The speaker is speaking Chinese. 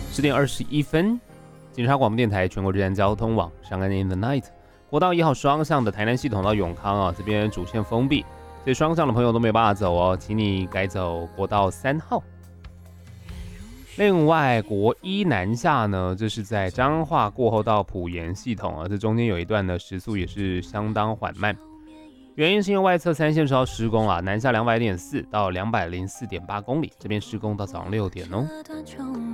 10点21分，警察广播电台全国治安交通网上岸 in the night， 国道1号双向的台南系统到永康啊，这边主线封闭，所以双向的朋友都没有办法走哦，请你改走国道3号。另外，国一南下呢，这是在彰化过后到埔盐系统啊，这中间有一段的时速也是相当缓慢。原因是因为外侧3线受到施工啊，南下200.4到204.8公里，这边施工到早上6点哦。